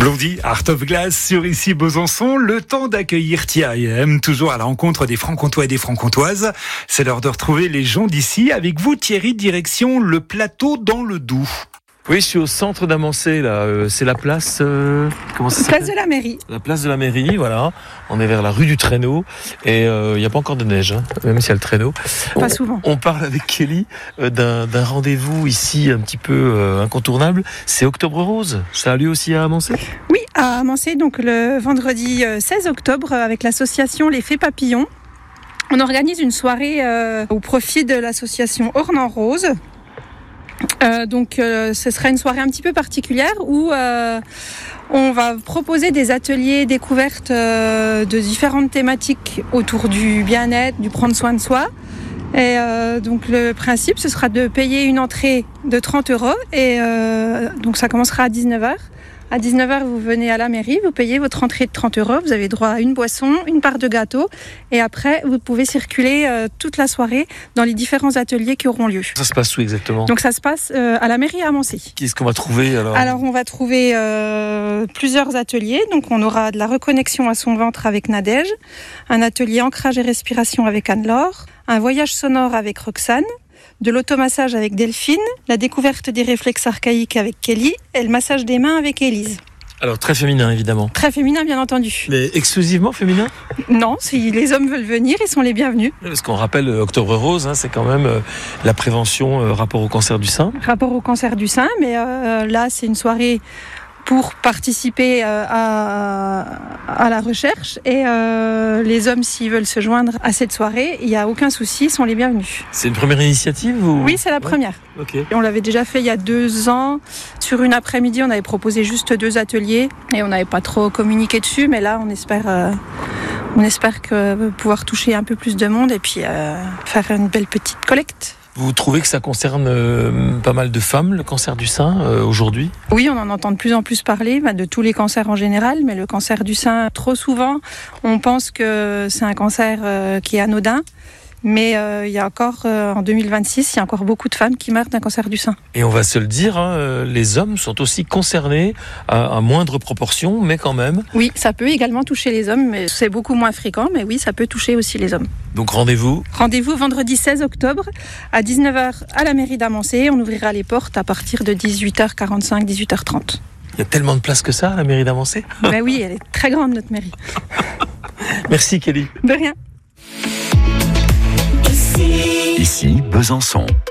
Blondie, Art of Glass sur ici Besançon, le temps d'accueillir Thierry, toujours à la rencontre des Franc-Comtois et des Franc-Comtoises. C'est l'heure de retrouver les gens d'ici. Avec vous Thierry, direction le plateau dans le Doubs. Oui, je suis au centre d'Amancé, là. C'est la place... comment ça s'appelle ? Place de la mairie. La place de la mairie, voilà. On est vers la rue du Traîneau. Et il n'y a pas encore de neige, hein, même s'il y a le traîneau. Pas souvent. On parle avec Kelly d'un rendez-vous ici un petit peu incontournable. C'est Octobre Rose. Ça a lieu aussi à Amancé ? Oui, à Amancé, donc le vendredi 16 octobre, avec l'association Les Fées Papillons. On organise une soirée au profit de l'association Ornans Rose. Ce sera une soirée un petit peu particulière où on va proposer des ateliers découvertes de différentes thématiques autour du bien-être, du prendre soin de soi. Et donc le principe, ce sera de payer une entrée de 30 € et donc ça commencera à 19h. À 19h, vous venez à la mairie, vous payez votre entrée de 30 €, vous avez droit à une boisson, une part de gâteau, et après, vous pouvez circuler toute la soirée dans les différents ateliers qui auront lieu. Ça se passe où exactement ? Donc ça se passe à la mairie à Amancé. Qu'est-ce qu'on va trouver alors ? Alors on va trouver plusieurs ateliers. Donc on aura de la reconnexion à son ventre avec Nadège, un atelier ancrage et respiration avec Anne-Laure, un voyage sonore avec Roxane, de l'automassage avec Delphine, la découverte des réflexes archaïques avec Kelly et le massage des mains avec Élise. Alors très féminin évidemment. Très féminin bien entendu. Mais exclusivement féminin ? Non, si les hommes veulent venir, ils sont les bienvenus. Parce qu'on rappelle Octobre Rose, hein, c'est quand même la prévention rapport au cancer du sein. Rapport au cancer du sein, mais là c'est une soirée pour participer à la recherche et les hommes s'ils veulent se joindre à cette soirée, il n'y a aucun souci, ils sont les bienvenus. C'est une première initiative ou... Oui, c'est la première. Okay. On l'avait déjà fait il y a 2 ans. Sur une après-midi, on avait proposé juste 2 ateliers et on n'avait pas trop communiqué dessus, mais là on espère pouvoir toucher un peu plus de monde et puis faire une belle petite collecte. Vous trouvez que ça concerne pas mal de femmes, le cancer du sein, aujourd'hui ? Oui, on en entend de plus en plus parler, de tous les cancers en général, mais le cancer du sein, trop souvent, on pense que c'est un cancer qui est anodin. Mais il y a encore, en 2026, il y a encore beaucoup de femmes qui meurent d'un cancer du sein. Et on va se le dire, hein, les hommes sont aussi concernés à moindre proportion, mais quand même. Oui, ça peut également toucher les hommes, mais c'est beaucoup moins fréquent, mais oui, ça peut toucher aussi les hommes. Donc rendez-vous ? Rendez-vous vendredi 16 octobre à 19h à la mairie d'Amancé. On ouvrira les portes à partir de 18h45, 18h30. Il y a tellement de place que ça à la mairie d'Amancé ? Ben oui, elle est très grande notre mairie. Merci Kelly. De rien. Ici Besançon.